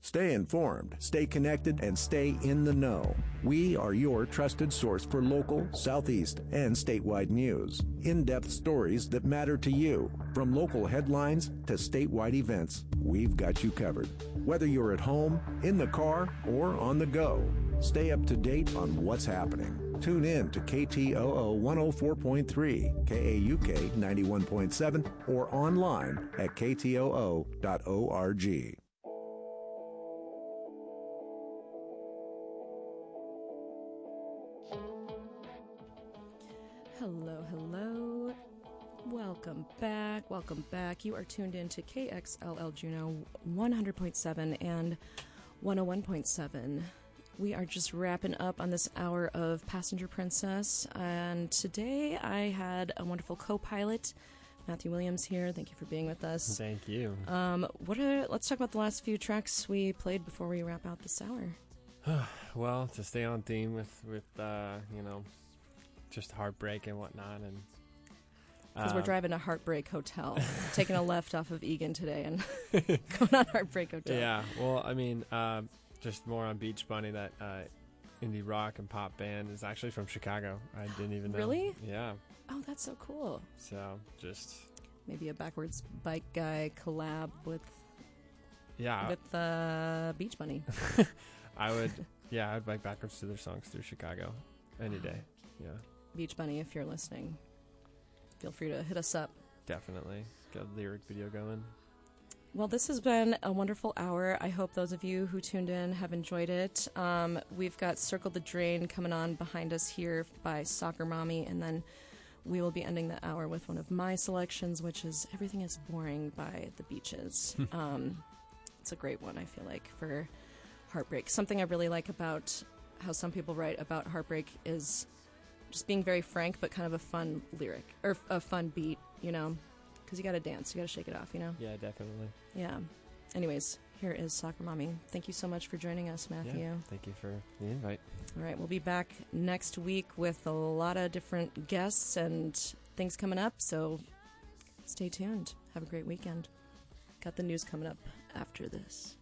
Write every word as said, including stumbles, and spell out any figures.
Stay informed, stay connected, and stay in the know. We are your trusted source for local, Southeast, and statewide news. In-depth stories that matter to you. From local headlines to statewide events, we've got you covered. Whether you're at home, in the car, or on the go, stay up to date on what's happening. Tune in to K T O O one oh four point three, K A U K ninety-one point seven, or online at K T O O dot org. Hello, hello. Welcome back. Welcome back. You are tuned in to K X L L Juneau one hundred point seven and one oh one point seven. We are just wrapping up on this hour of Passenger Princess, and today I had a wonderful co-pilot, Matthew Williams, here. Thank you for being with us. Thank you. Um, what are, let's talk about the last few tracks we played before we wrap out this hour. Well, to stay on theme with, with uh, you know, just heartbreak and whatnot, and because um, we're driving to Heartbreak Hotel, taking a left off of Egan today, and going on Heartbreak Hotel. Yeah, well, I mean, uh, just more on Beach Bunny, that uh, indie rock and pop band is actually from Chicago. I didn't even know. Really? Yeah. Oh, that's so cool. So, just... Maybe a backwards bike guy collab with yeah with uh, Beach Bunny. I would, yeah, I'd bike backwards to their songs through Chicago any day. Yeah. Beach Bunny, if you're listening, feel free to hit us up. Definitely. Got a lyric video going. Well, this has been a wonderful hour. I hope those of you who tuned in have enjoyed it. Um, we've got Circle the Drain coming on behind us here by Soccer Mommy, and then we will be ending the hour with one of my selections, which is Everything is Boring by The Beaches. um, it's a great one, I feel like, for heartbreak. Something I really like about how some people write about heartbreak is just being very frank, but kind of a fun lyric, or a fun beat, you know? Because you got to dance, you got to shake it off, you know? Yeah, definitely. Yeah. Anyways, here is Soccer Mommy. Thank you so much for joining us, Matthew. Yeah, thank you for the invite. All right, we'll be back next week with a lot of different guests and things coming up, so stay tuned. Have a great weekend. Got the news coming up after this.